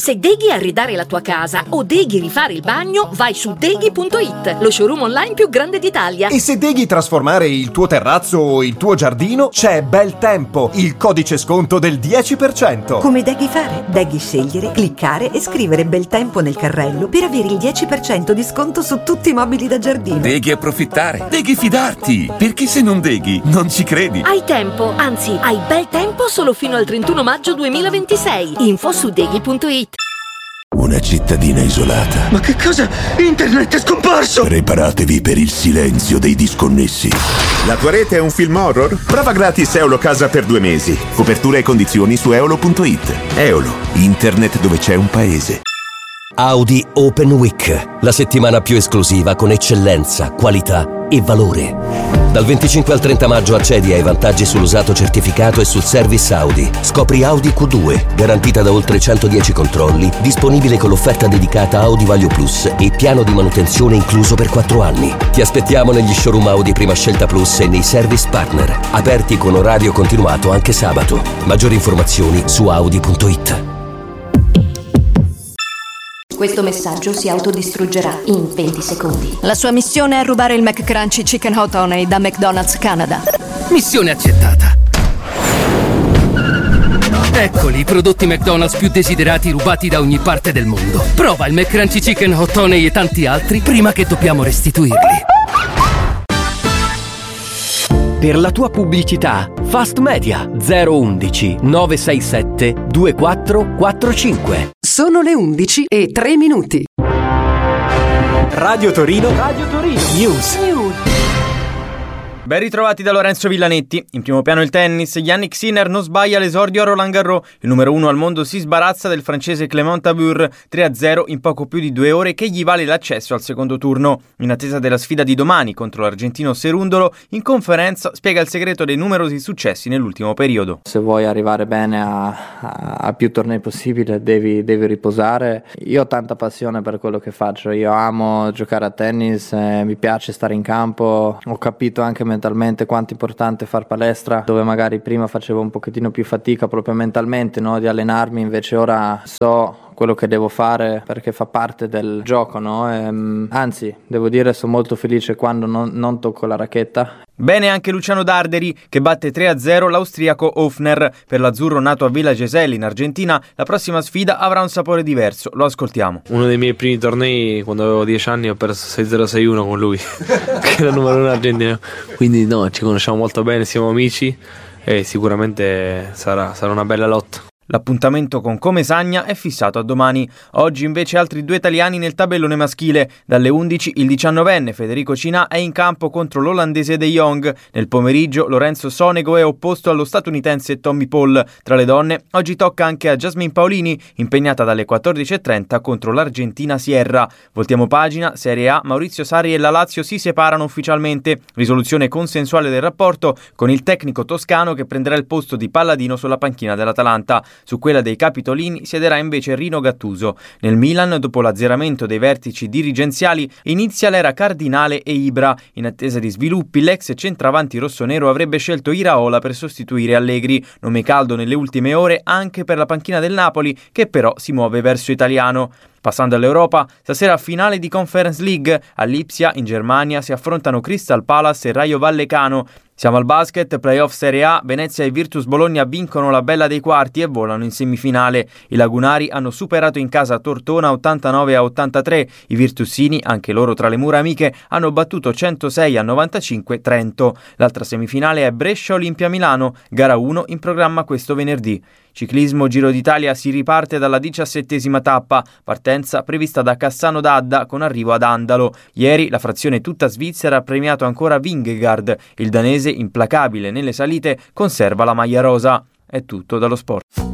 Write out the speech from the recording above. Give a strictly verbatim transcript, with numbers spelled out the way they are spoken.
Se deghi arredare la tua casa o deghi rifare il bagno, vai su deghi punto it, lo showroom online più grande d'Italia. E se deghi trasformare il tuo terrazzo o il tuo giardino, c'è Beltempo, il codice sconto del dieci per cento. Come deghi fare? Deghi scegliere, cliccare e scrivere Beltempo nel carrello per avere il dieci per cento di sconto su tutti i mobili da giardino. Deghi approfittare, deghi fidarti, perché se non deghi non ci credi. Hai tempo, anzi hai bel tempo solo fino al trentuno maggio duemilaventisei. Info su deghi punto it. Una cittadina isolata. Ma che cosa? Internet è scomparso! Preparatevi per il silenzio dei disconnessi. La tua rete è un film horror? Prova gratis Eolo Casa per due mesi. Copertura e condizioni su eolo punto it. Eolo, internet dove c'è un paese. Audi Open Week, la settimana più esclusiva con eccellenza, qualità e valore. Dal venticinque al trenta maggio accedi ai vantaggi sull'usato certificato e sul service Audi. Scopri Audi Q due, garantita da oltre centodieci controlli, disponibile con l'offerta dedicata Audi Value Plus e piano di manutenzione incluso per quattro anni. Ti aspettiamo negli showroom Audi Prima Scelta Plus e nei service partner, aperti con orario continuato anche sabato. Maggiori informazioni su audi punto it. Questo messaggio si autodistruggerà in venti secondi. La sua missione è rubare il McCrunchy Chicken Hot Honey da McDonald's Canada. Missione accettata. Eccoli i prodotti McDonald's più desiderati rubati da ogni parte del mondo. Prova il McCrunchy Chicken Hot Honey e tanti altri prima che dobbiamo restituirli. Per la tua pubblicità, Fast Media zero undici nove sei sette due quattro quattro cinque. Sono le undici e tre minuti. Radio Torino. Radio Torino. News. News. Ben ritrovati da Lorenzo Villanetti. In primo piano il tennis. Yannick Sinner non sbaglia l'esordio a Roland Garros. Il numero uno al mondo si sbarazza del francese Clément Tabur tre a zero in poco più di due ore, che gli vale l'accesso al secondo turno. In attesa della sfida di domani contro l'argentino Cerúndolo, in conferenza spiega il segreto dei numerosi successi nell'ultimo periodo. Se vuoi arrivare bene a, a, a più tornei possibile devi, devi riposare. Io ho tanta passione per quello che faccio. Io amo giocare a tennis, eh, mi piace stare in campo. Ho capito anche mentalmente quanto è importante far palestra, dove magari prima facevo un pochettino più fatica proprio mentalmente, no, di allenarmi, invece ora so quello che devo fare perché fa parte del gioco, no? E, anzi, devo dire, sono molto felice quando non, non tocco la racchetta. Bene anche Luciano Darderi, che batte tre a zero l'austriaco Hofner. Per l'azzurro nato a Villa Gesell in Argentina, la prossima sfida avrà un sapore diverso. Lo ascoltiamo. Uno dei miei primi tornei, quando avevo dieci anni, ho perso sei zero sei uno con lui, che era il numero uno argentino. Quindi no, ci conosciamo molto bene, siamo amici e sicuramente sarà, sarà una bella lotta. L'appuntamento con Comesaña è fissato a domani. Oggi invece altri due italiani nel tabellone maschile. Dalle undici il diciannovenne Federico Cinà è in campo contro l'olandese De Jong. Nel pomeriggio Lorenzo Sonego è opposto allo statunitense Tommy Paul. Tra le donne oggi tocca anche a Jasmine Paolini, impegnata dalle quattordici e trenta contro l'Argentina Sierra. Voltiamo pagina. Serie A. Maurizio Sarri e la Lazio si separano ufficialmente. Risoluzione consensuale del rapporto con il tecnico toscano che prenderà il posto di Palladino sulla panchina dell'Atalanta. Su quella dei capitolini siederà invece Rino Gattuso. Nel Milan, dopo l'azzeramento dei vertici dirigenziali, inizia l'era Cardinale e Ibra. In attesa di sviluppi, l'ex centravanti rossonero avrebbe scelto Iraola per sostituire Allegri, nome caldo nelle ultime ore anche per la panchina del Napoli, che però si muove verso italiano. Passando all'Europa, stasera finale di Conference League. A Lipsia, in Germania, si affrontano Crystal Palace e Rayo Vallecano. Siamo al basket, playoff Serie A, Venezia e Virtus Bologna vincono la bella dei quarti e volano in semifinale. I lagunari hanno superato in casa Tortona ottantanove a ottantatré. I virtussini, anche loro tra le mura amiche, hanno battuto centosei a novantacinque Trento. L'altra semifinale è Brescia Olimpia Milano, gara uno in programma questo venerdì. Ciclismo Giro d'Italia si riparte dalla diciassettesima tappa, partenza prevista da Cassano d'Adda con arrivo ad Andalo. Ieri la frazione tutta svizzera ha premiato ancora Vingegaard, il danese implacabile nelle salite conserva la maglia rosa. È tutto dallo sport.